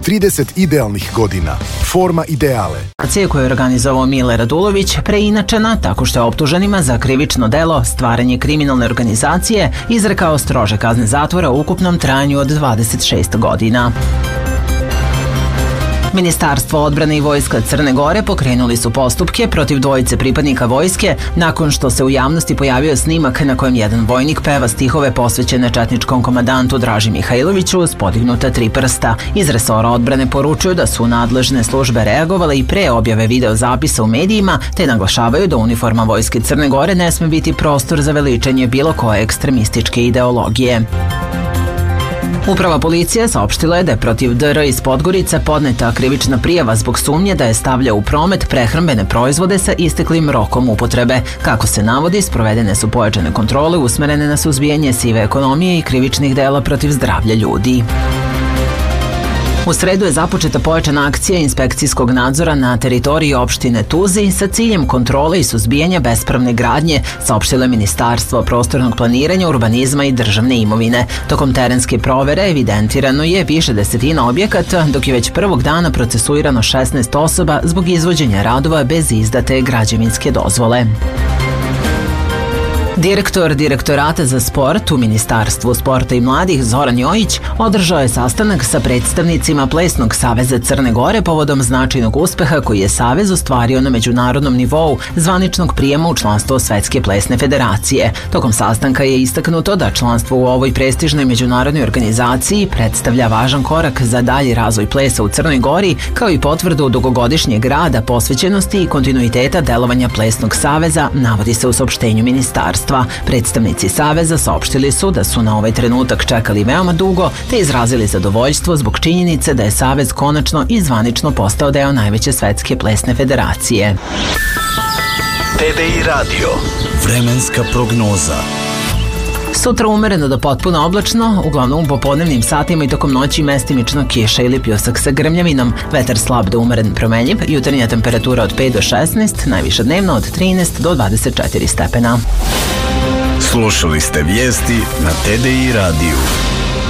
30 idealnih godina. Forma ideale. Akcija koju je organizovao Mile Radulović preinačena tako što je optuženima za krivično delo stvaranje kriminalne organizacije izrekao strože kazne zatvora u ukupnom trajanju od 26 godina. Ministarstvo odbrane i vojska Crne Gore pokrenuli su postupke protiv dvojice pripadnika vojske nakon što se u javnosti pojavio snimak na kojem jedan vojnik peva stihove posvećene četničkom komandantu Draži Mihajloviću s podignuta 3 prsta. Iz resora odbrane poručuju da su nadležne službe reagovale i pre objave videozapisa u medijima, te naglašavaju da uniforma vojske Crne Gore ne sme biti prostor za veličanje bilo koje ekstremističke ideologije. Uprava policije saopštila je da je protiv DR iz Podgorica podneta krivična prijava zbog sumnje da je stavljao u promet prehrambene proizvode sa isteklim rokom upotrebe. Kako se navodi, sprovedene su pojačane kontrole usmerene na suzbijanje sive ekonomije i krivičnih dela protiv zdravlja ljudi. U sredu je započeta pojačana akcija inspekcijskog nadzora na teritoriji opštine Tuzi sa ciljem kontrole i suzbijanja bespravne gradnje, saopštilo je Ministarstvo prostornog planiranja, urbanizma i državne imovine. Tokom terenske provere evidentirano je više desetina objekata, dok je već prvog dana procesuirano 16 osoba zbog izvođenja radova bez izdate građevinske dozvole. Direktor Direktorata za sport u Ministarstvu sporta i mladih Zoran Jojić održao je sastanak sa predstavnicima Plesnog saveza Crne Gore povodom značajnog uspeha koji je savez ostvario na međunarodnom nivou zvaničnog prijema u članstvo Svetske plesne federacije. Tokom sastanka je istaknuto da članstvo u ovoj prestižnoj međunarodnoj organizaciji predstavlja važan korak za dalji razvoj plesa u Crnoj Gori, kao i potvrdu dugogodišnjeg rada, posvećenosti i kontinuiteta delovanja Plesnog saveza, navodi se u saopštenju ministarstva. Predstavnici saveza saopštili su da su na ovaj trenutak čekali veoma dugo, te izrazili zadovoljstvo zbog činjenice da je savez konačno i zvanično postao deo najveće svetske plesne federacije. TDI radio. Vremenska prognoza. Sutra umereno do potpuno oblačno, uglavnom u popodnevnim satima i tokom noći mestimično kiša ili pljusak sa grmljavinom, vetar slab do umeren promenljiv, jutarnja temperatura od 5 do 16, najviša dnevno od 13 do 24 stepena. Slušali ste vijesti na TDI radiju.